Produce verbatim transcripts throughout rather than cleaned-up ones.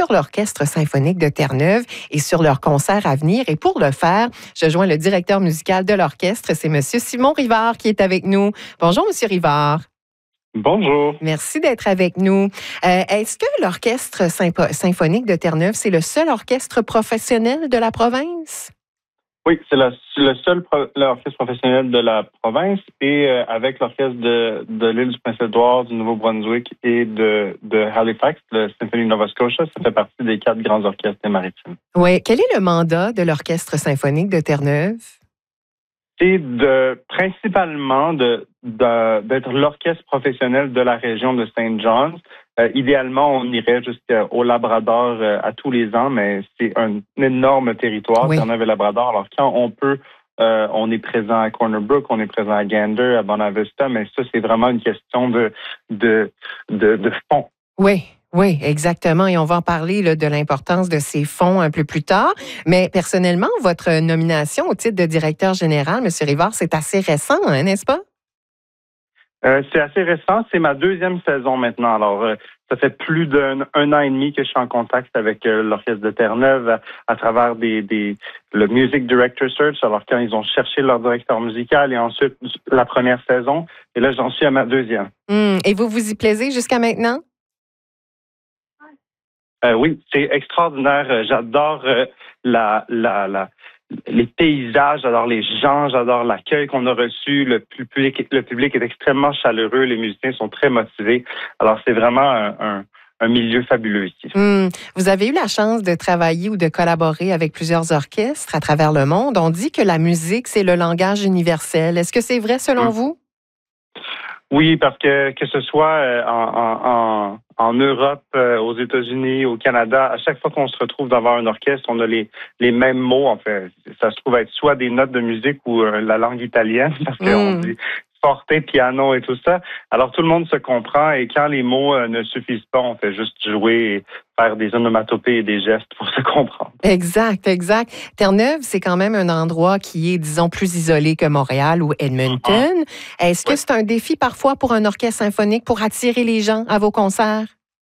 sur l'Orchestre symphonique de Terre-Neuve et sur leur concert à venir. Et pour le faire, je joins le directeur musical de l'orchestre, c'est M. Simon Rivard qui est avec nous. Bonjour, M. Rivard. Bonjour. Merci d'être avec nous. Euh, est-ce que l'Orchestre Sympo- symphonique de Terre-Neuve, c'est le seul orchestre professionnel de la province? Oui, c'est la, le seul pro, l'orchestre professionnel de la province et euh, avec l'orchestre de, de l'île du Prince-Édouard, du Nouveau-Brunswick et de, de Halifax, le Symphony Nova Scotia, ça fait partie des quatre grands orchestres des Maritimes. Oui. Quel est le mandat de l'Orchestre symphonique de Terre-Neuve? C'est de, principalement de, de, d'être l'orchestre professionnel de la région de Saint John's. Euh, idéalement, on irait jusqu'au Labrador euh, à tous les ans, mais c'est un, un énorme territoire, Oui. Terre-Neuve et Labrador. Alors, quand on peut, euh, on est présent à Corner Brook, on est présent à Gander, à Bonavista, mais ça, c'est vraiment une question de, de, de, de fond. Oui. Oui, exactement. Et on va en parler là, de l'importance de ces fonds un peu plus tard. Mais personnellement, votre nomination au titre de directeur général, M. Rivard, c'est assez récent, hein, n'est-ce pas? Euh, c'est assez récent. C'est ma deuxième saison maintenant. Alors, euh, ça fait plus d'un un an et demi que je suis en contact avec euh, l'Orchestre de Terre-Neuve à, à travers des, des le Music Director Search. Alors, quand ils ont cherché leur directeur musical et ensuite la première saison. Et là, j'en suis à ma deuxième. Hum. Et vous vous y plaisez jusqu'à maintenant? Euh, oui, c'est extraordinaire. J'adore euh, la, la, la, les paysages, j'adore les gens, j'adore l'accueil qu'on a reçu. Le public, le public est extrêmement chaleureux. Les musiciens sont très motivés. Alors, c'est vraiment un, un, un milieu fabuleux ici. Hum. Vous avez eu la chance de travailler ou de collaborer avec plusieurs orchestres à travers le monde. On dit que la musique, c'est le langage universel. Est-ce que c'est vrai selon Hum. vous? Oui, parce que que ce soit euh, en, en, en Europe, euh, aux États-Unis, au Canada, à chaque fois qu'on se retrouve devant un orchestre, on a les, les mêmes mots. En fait, ça se trouve être soit des notes de musique ou euh, la langue italienne, parce qu'on Mm. dit forte, piano et tout ça. Alors, tout le monde se comprend et quand les mots euh, ne suffisent pas, on fait juste jouer et faire des onomatopées et des gestes pour se comprendre. Exact, exact. Terre-Neuve, c'est quand même un endroit qui est, disons, plus isolé que Montréal ou Edmonton. Est-ce que Oui. c'est un défi parfois pour un orchestre symphonique pour attirer les gens à vos concerts?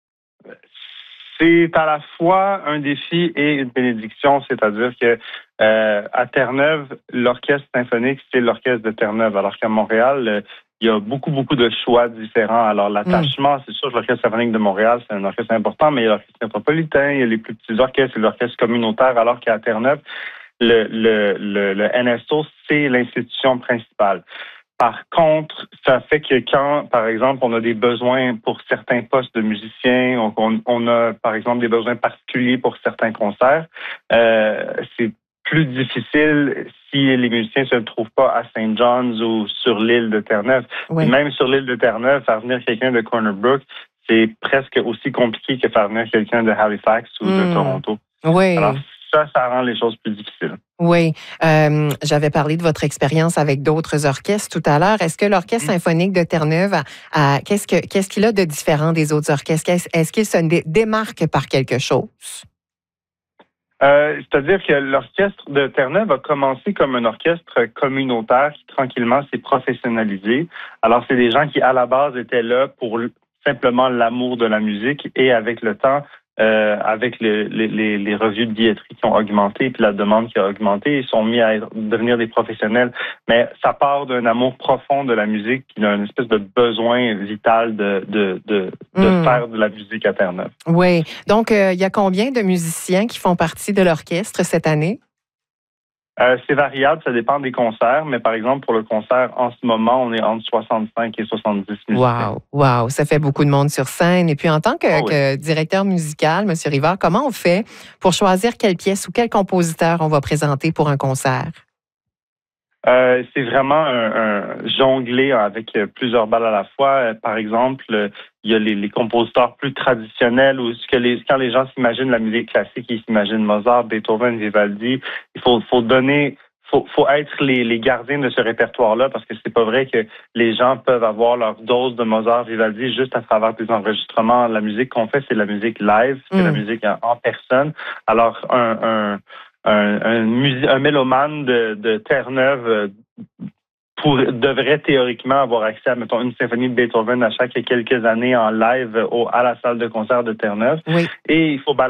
C'est à la fois un défi et une bénédiction, c'est-à-dire que euh, à Terre-Neuve, l'orchestre symphonique, c'est l'orchestre de Terre-Neuve, alors qu'à Montréal, euh, il y a beaucoup, beaucoup de choix différents. Alors, l'attachement, c'est sûr que l'Orchestre symphonique de Montréal, c'est un orchestre important, mais il y a l'orchestre métropolitain, il y a les plus petits orchestres, et l'orchestre communautaire, alors qu'à Terre-Neuve, le, le, le, le N S O, c'est l'institution principale. Par contre, ça fait que quand, par exemple, on a des besoins pour certains postes de musiciens, on, on a, par exemple, des besoins particuliers pour certains concerts, euh, c'est plus difficile si les musiciens ne se trouvent pas à Saint John's ou sur l'île de Terre-Neuve. Oui. Et même sur l'île de Terre-Neuve, faire venir quelqu'un de Corner Brook, c'est presque aussi compliqué que faire venir quelqu'un de Halifax ou Mm. de Toronto. Oui. Alors, ça, ça rend les choses plus difficiles. Oui. Euh, j'avais parlé de votre expérience avec d'autres orchestres tout à l'heure. Est-ce que l'Orchestre Mm. symphonique de Terre-Neuve, a, a, qu'est-ce, que, qu'est-ce qu'il a de différent des autres orchestres? Est-ce, est-ce qu'il se dé- démarque par quelque chose? Euh, c'est-à-dire que l'orchestre de Terre-Neuve a commencé comme un orchestre communautaire qui, tranquillement, s'est professionnalisé. Alors, c'est des gens qui, à la base, étaient là pour simplement l'amour de la musique et avec le temps, euh, avec le, les, les, les revues de billetterie qui ont augmenté puis la demande qui a augmenté, ils sont mis à être, devenir des professionnels. Mais ça part d'un amour profond de la musique puis d'un espèce de besoin vital de, de, de, de Mm. faire de la musique à Terre-Neuve. Oui. Donc, euh, il y a combien de musiciens qui font partie de l'orchestre cette année? Euh, c'est variable, ça dépend des concerts, mais par exemple, pour le concert, en ce moment, on est entre soixante-cinq et soixante-dix musiciens. Wow, wow, ça fait beaucoup de monde sur scène. Et puis, en tant que, Oh oui. que directeur musical, M. Rivard, comment on fait pour choisir quelle pièce ou quel compositeur on va présenter pour un concert? Euh, c'est vraiment un, un jongler avec plusieurs balles à la fois. Par exemple, il y a les, les compositeurs plus traditionnels où ce que les, quand les gens s'imaginent la musique classique, ils s'imaginent Mozart, Beethoven, Vivaldi. Il faut, faut donner, faut, faut être les, les gardiens de ce répertoire-là parce que c'est pas vrai que les gens peuvent avoir leur dose de Mozart, Vivaldi juste à travers des enregistrements. La musique qu'on fait, c'est la musique live, c'est Mm. la musique en, en personne. Alors, un, un Un, un, musi- un mélomane de, de Terre-Neuve euh, pour, devrait théoriquement avoir accès à, mettons, une symphonie de Beethoven à chaque quelques années en live au, à la salle de concert de Terre-Neuve. Oui. Et il faut balancer